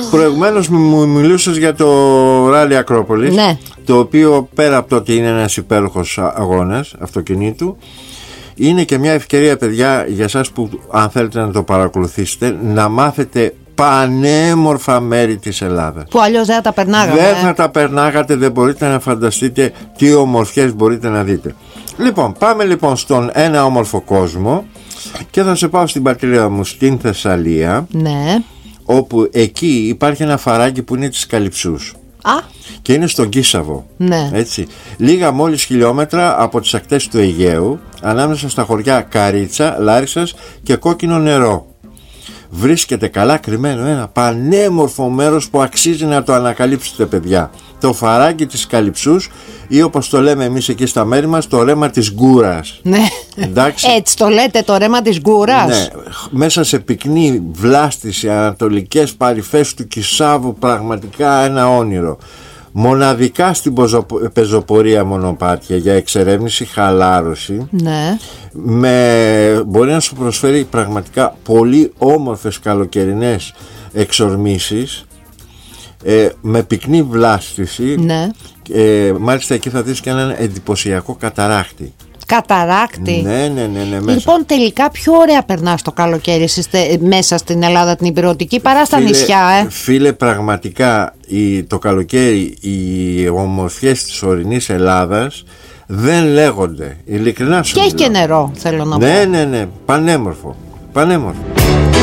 Προηγουμένως μου μιλούσες για το Ράλι Ακρόπολης, ναι. Το οποίο πέρα από το ότι είναι ένας υπέροχος αγώνας αυτοκινήτου, είναι και μια ευκαιρία, παιδιά, για εσάς που αν θέλετε να το παρακολουθήσετε, να μάθετε πανέμορφα μέρη της Ελλάδας που αλλιώς δεν θα τα περνάγατε. Δεν θα τα περνάγατε, δεν μπορείτε να φανταστείτε τι ομορφιές μπορείτε να δείτε. Λοιπόν, πάμε λοιπόν στον ένα όμορφο κόσμο και θα σε πάω στην πατρίδα μου, στην Θεσσαλία. Ναι. Όπου εκεί υπάρχει ένα φαράγγι που είναι της Καλυψούς. Α. Και είναι στον Κίσαβο. Ναι. Έτσι. Λίγα μόλις χιλιόμετρα από τις ακτές του Αιγαίου, ανάμεσα στα χωριά Καρίτσα, Λάρισσας και Κόκκινο Νερό, βρίσκεται καλά κρυμμένο ένα πανέμορφο μέρος που αξίζει να το ανακαλύψετε, παιδιά. Το φαράγγι της Καλυψούς, ή όπως το λέμε εμείς εκεί στα μέρη μας, το ρέμα της Γκούρας. Ναι. Εντάξει. Έτσι το λέτε, το ρέμα της Γκούρας. Ναι. Μέσα σε πυκνή βλάστηση, ανατολικές παρυφές του Κισάβου, πραγματικά ένα όνειρο. Μοναδικά στην πεζοπορία μονοπάτια για εξερεύνηση, χαλάρωση. Ναι. Μπορεί να σου προσφέρει πραγματικά πολύ όμορφες καλοκαιρινές εξορμήσεις, με πυκνή βλάστηση. Ναι. Μάλιστα εκεί θα δεις και έναν εντυπωσιακό καταράκτη. Καταράκτη. Ναι, μέσα. Λοιπόν, τελικά πιο ωραία περνάς το καλοκαίρι μέσα στην Ελλάδα την υπηρετική παρά στα νησιά, Φίλε, πραγματικά το καλοκαίρι οι ομορφιές της ορεινής Ελλάδας δεν λέγονται. Ειλικρινά σου και έχει μιλάω. και νερό, θέλω να πω. Ναι, πανέμορφο.